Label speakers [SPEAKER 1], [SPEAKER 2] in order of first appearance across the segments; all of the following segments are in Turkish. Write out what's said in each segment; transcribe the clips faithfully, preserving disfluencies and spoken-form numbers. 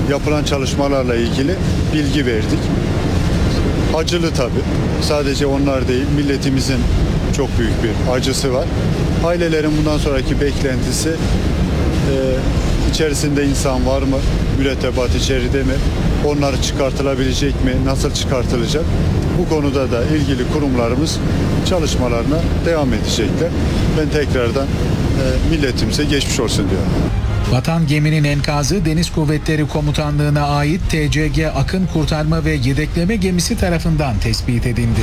[SPEAKER 1] yapılan çalışmalarla ilgili bilgi verdik. Acılı tabii. Sadece onlar değil, milletimizin çok büyük bir acısı var. Ailelerin bundan sonraki beklentisi e, içerisinde insan var mı? Mürettebat içeride mi? Onlar çıkartılabilecek mi? Nasıl çıkartılacak? Bu konuda da ilgili kurumlarımız çalışmalarına devam edecekler. Ben tekrardan e, milletimize geçmiş olsun diyorum.
[SPEAKER 2] Batan geminin enkazı Deniz Kuvvetleri Komutanlığı'na ait T C G Akın Kurtarma ve Yedekleme Gemisi tarafından tespit edildi.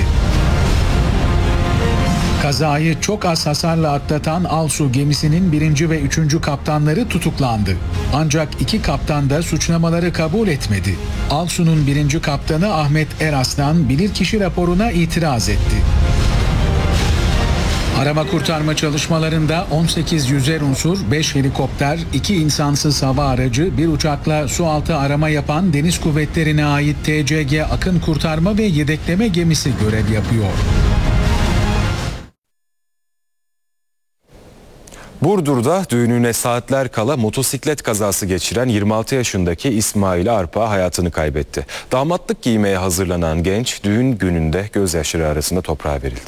[SPEAKER 2] Kazayı çok az hasarla atlatan Alsu gemisinin birinci ve üçüncü kaptanları tutuklandı. Ancak iki kaptan da suçlamaları kabul etmedi. Alsu'nun birinci kaptanı Ahmet Eraslan bilirkişi raporuna itiraz etti. Arama kurtarma çalışmalarında on sekiz yüzer unsur, beş helikopter, iki insansız hava aracı, bir uçakla sualtı arama yapan Deniz Kuvvetleri'ne ait T C G Akın Kurtarma ve Yedekleme Gemisi görev yapıyor.
[SPEAKER 3] Burdur'da düğününe saatler kala motosiklet kazası geçiren yirmi altı yaşındaki İsmail Arpa hayatını kaybetti. Damatlık giymeye hazırlanan genç düğün gününde gözyaşları arasında toprağa verildi.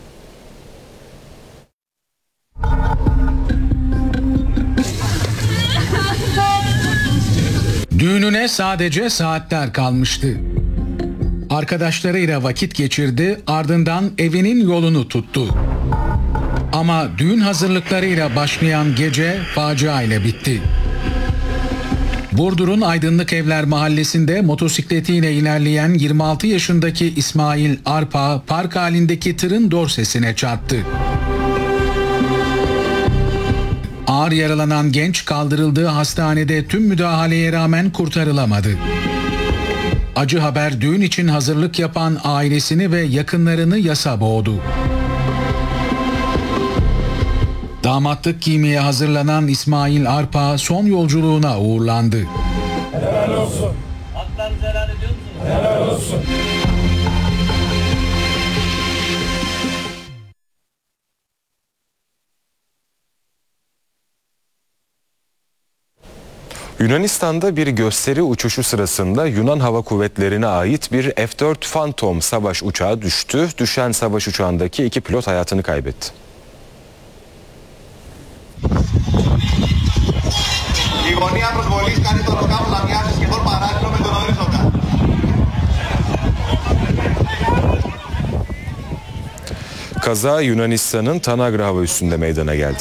[SPEAKER 2] Düğününe sadece saatler kalmıştı. Arkadaşlarıyla vakit geçirdi, ardından evinin yolunu tuttu. Ama düğün hazırlıklarıyla başlayan gece facia ile bitti. Burdur'un Aydınlık Evler Mahallesi'nde motosikletiyle ilerleyen yirmi altı yaşındaki İsmail Arpa park halindeki tırın dorsesine çarptı. Ağır yaralanan genç kaldırıldığı hastanede tüm müdahaleye rağmen kurtarılamadı. Acı haber düğün için hazırlık yapan ailesini ve yakınlarını yasa boğdu. Damatlık giymeye hazırlanan İsmail Arpa son yolculuğuna uğurlandı.
[SPEAKER 4] Helal olsun. Haklarınızı helal ediyor musunuz? Helal olsun.
[SPEAKER 3] Yunanistan'da bir gösteri uçuşu sırasında Yunan Hava Kuvvetleri'ne ait bir F dört Phantom savaş uçağı düştü. Düşen savaş uçağındaki iki pilot hayatını kaybetti.
[SPEAKER 5] Η γωνία προσβολής κάνει το αεροσκάφος να μοιάζει σχεδόν παράλληλο με τον ορίζοντα.
[SPEAKER 3] Kaza Yunanistan'ın Tanagra hava üssünde meydana geldi.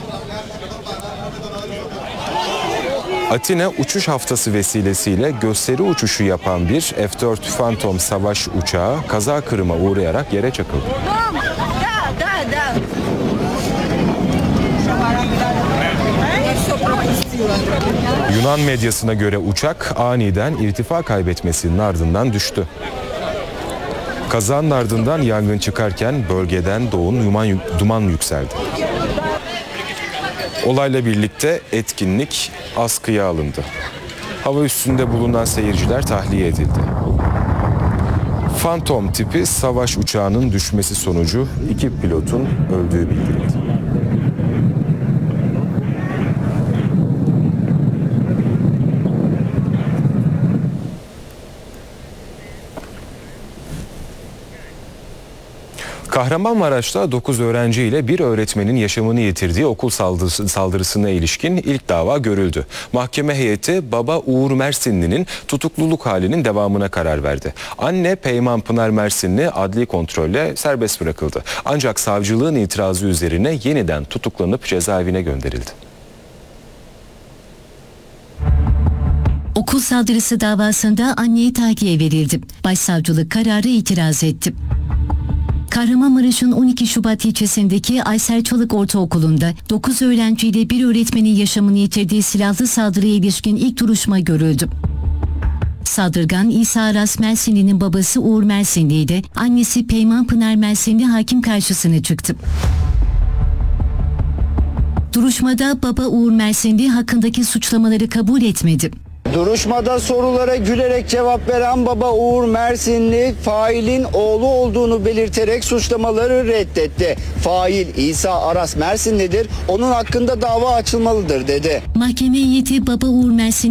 [SPEAKER 3] Atina uçuş haftası vesilesiyle gösteri uçuşu yapan bir F dört Phantom savaş uçağı kaza kırıma uğrayarak yere çakıldı. Yunan medyasına göre uçak aniden irtifa kaybetmesinin ardından düştü. Kazanın ardından yangın çıkarken bölgeden doğun duman, duman yükseldi. Olayla birlikte etkinlik askıya alındı. Hava üstünde bulunan seyirciler tahliye edildi. Phantom tipi savaş uçağının düşmesi sonucu iki pilotun öldüğü bildirildi. Kahramanmaraş'ta dokuz öğrenci ile bir öğretmenin yaşamını yitirdiği okul saldırısı, saldırısına ilişkin ilk dava görüldü. Mahkeme heyeti baba Uğur Mersinli'nin tutukluluk halinin devamına karar verdi. Anne Peyman Pınar Mersinli adli kontrolle serbest bırakıldı. Ancak savcılığın itirazı üzerine yeniden tutuklanıp cezaevine gönderildi.
[SPEAKER 6] Okul saldırısı davasında anneye tahliye verildi. Başsavcılık kararı itiraz etti. Kahramanmaraş'ın on iki Şubat ilçesindeki Aysel Çalık Ortaokulu'nda dokuz öğrenciyle bir öğretmenin yaşamını yitirdiği silahlı saldırıya ilişkin ilk duruşma görüldü. Saldırgan İsa Aras Mersinli'nin babası Uğur Mersinli'ydi. Annesi Peyman Pınar Mersinli hakim karşısına çıktı. Duruşmada baba Uğur Mersinli hakkındaki suçlamaları kabul etmedi.
[SPEAKER 7] Duruşmada sorulara gülerek cevap veren baba Uğur Mersinli failin oğlu olduğunu belirterek suçlamaları reddetti. Fail İsa Aras Mersinli'dir, onun hakkında dava açılmalıdır dedi.
[SPEAKER 6] Mahkeme heyeti baba Uğur Mersinli